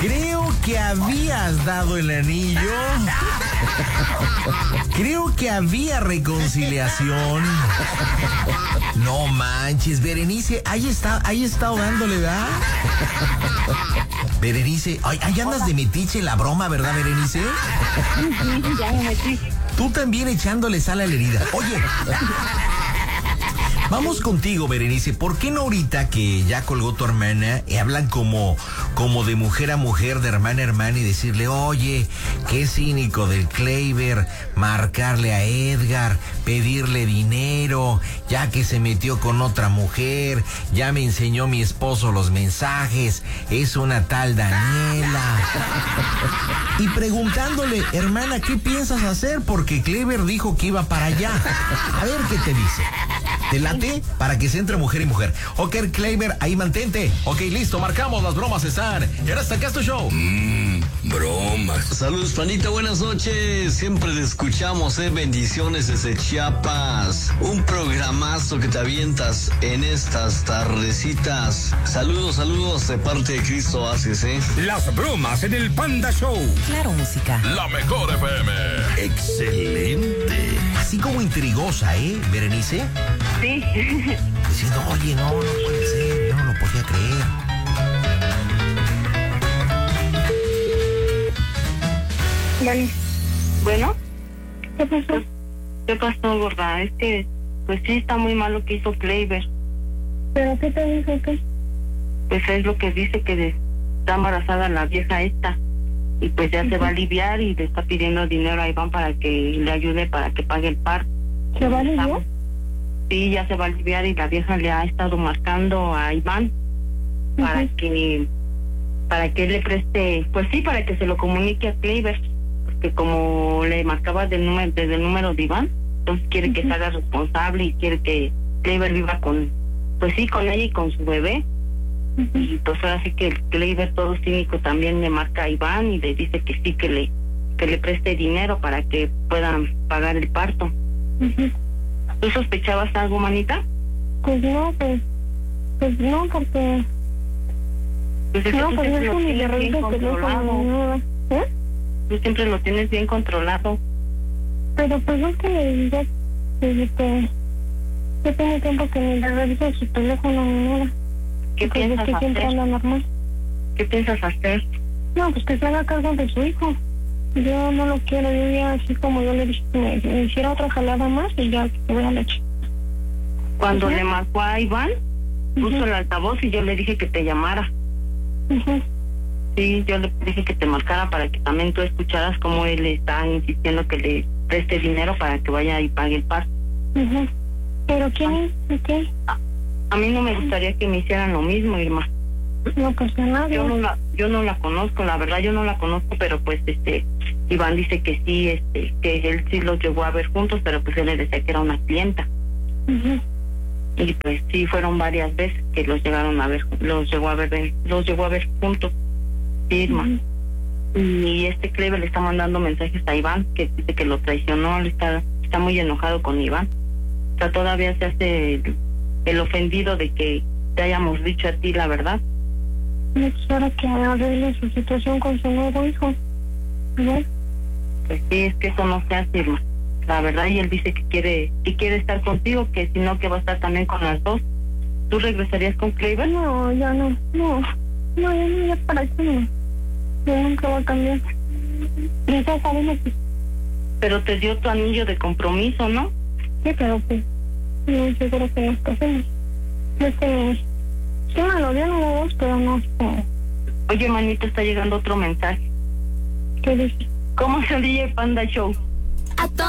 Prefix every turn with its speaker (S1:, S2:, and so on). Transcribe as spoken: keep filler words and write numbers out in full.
S1: Creo que habías dado el anillo. Creo que había reconciliación. No manches, Berenice, ahí está, ahí está dándole, ¿verdad? Berenice, ay, ahí andas de metiche en la broma, ¿verdad, Berenice?
S2: Ya me metí.
S1: Tú también echándole sal a la herida. Oye, vamos contigo, Berenice. ¿Por qué no ahorita que ya colgó tu hermana y hablan como, como de mujer a mujer, de hermana a hermana y decirle, oye, qué cínico del Kleiber marcarle a Edgar, pedirle dinero, ya que se metió con otra mujer, ya me enseñó mi esposo los mensajes, es una tal Daniela? Y preguntándole, hermana, ¿qué piensas hacer? Porque Kleiber dijo que iba para allá. A ver qué te dice. ¿Te late? Para que se entre mujer y mujer. Ok, Kleiber, ahí mantente. Ok, listo, marcamos, las bromas están. Y ahora está acá tu show.
S3: Mmm, bromas.
S4: Saludos, panita, buenas noches. Siempre te escuchamos, eh. Bendiciones desde Chiapas. Un programazo que te avientas en estas tardecitas. Saludos, saludos de parte de Cristo Haces, eh.
S3: Las bromas en el Panda Show.
S5: Claro, música.
S3: La mejor F M. Excelente.
S1: Así como intrigosa, ¿eh, Berenice?
S2: Sí.
S1: Diciendo, oye, no, no puede ser, yo no lo podía creer.
S2: Dani. Bueno,
S6: ¿Qué pasó?
S2: ¿qué pasó, gorda? Es que, pues sí, está muy mal lo que hizo Kleiber.
S6: ¿Pero qué te dijo qué?
S2: Pues es lo que dice, que de- está embarazada la vieja esta. Y pues ya se va a aliviar y le está pidiendo dinero a Iván para que le ayude, para que pague el parto.
S6: ¿Se va a aliviar?
S2: Sí, ya se va a aliviar y la vieja le ha estado marcando a Iván para
S6: Ujú.
S2: que para que él le preste, pues sí, para que se lo comunique a Kleiber, porque como le marcaba del número, desde el número de Iván, entonces quiere que se haga responsable y quiere que Kleiber viva con, pues sí, con ella y con su bebé.
S6: Ujú.
S2: Y pues ahora sí que el Kleiber, todo cínico, también le marca a Iván y le dice que sí, que le que le preste dinero para que puedan pagar el parto.
S6: Ujú.
S2: ¿Tú sospechabas algo, manita?
S6: Pues no, pues, pues no, porque
S2: Pues es que
S6: no,
S2: tú
S6: pues
S2: siempre
S6: eso
S2: lo
S6: ni le
S2: tienes bien
S6: reviso el teléfono
S2: controlado.
S6: ni nada. ¿Eh?
S2: Tú siempre lo tienes bien controlado.
S6: Pero pues no es que le diga que que yo tengo tiempo que ni le reviso su teléfono ni nada.
S2: ¿Qué
S6: Pues es
S2: piensas
S6: que siempre
S2: hacer?
S6: anda normal.
S2: ¿Qué piensas hacer?
S6: No, pues que se haga cargo de su hijo. Yo no lo quiero, yo ya así como yo le dije que me, me hiciera otra jalada más y ya que se vea leche.
S2: Cuando
S6: Ujú.
S2: le marcó a Iván, puso
S6: Ujú.
S2: el altavoz y yo le dije que te llamara.
S6: Ujú.
S2: Sí, yo le dije que te marcara para que también tú escucharas cómo él está insistiendo que le preste dinero para que vaya y pague el parto.
S6: Ujú. ¿Pero quién es? ¿Y qué?
S2: A mí no me gustaría que me hicieran lo mismo, Irma.
S6: No pasa nada.
S2: Yo no la, yo no la conozco, la verdad yo no la conozco, pero pues este, Iván dice que sí, este, que él sí los llegó a ver juntos, pero pues él le decía que era una clienta.
S6: Ujú.
S2: Y pues sí, fueron varias veces que los llegaron a ver, los llegó a ver, los llegó a ver juntos. Sí, Irma.
S6: Ujú.
S2: Y este Kleiber le está mandando mensajes a Iván, que dice que lo traicionó, le está, está muy enojado con Iván. O sea, todavía se hace el, el ofendido de que te hayamos dicho a ti la verdad.
S6: No, pues ahora que arregle su situación con su nuevo hijo. ¿No?
S2: Pues sí, es que eso no se hace, Irma. La verdad, y él dice que quiere, que quiere estar contigo, que si no, que va a estar también con las dos. ¿Tú regresarías con Kleiber?
S6: No, ya no, no. No, ya no, ya para qué no. Ya nunca va a cambiar. Princesa, dime que
S2: Pero te dio tu anillo de compromiso, ¿no?
S6: sí, pero pues no seguro que nos casemos. Es que sí me lo dio una vez, pero no es como
S2: Oye, manito, está llegando otro mensaje.
S6: que dice.
S2: ¿Cómo se oye Panda Show?
S5: A